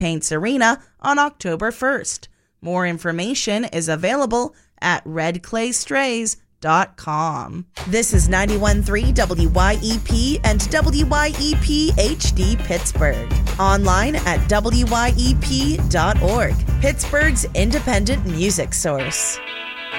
Paints Arena on October 1st. More information is available at redclaystrays.com. This is 91.3 WYEP and WYEP HD Pittsburgh. Online at wyep.org, Pittsburgh's independent music source.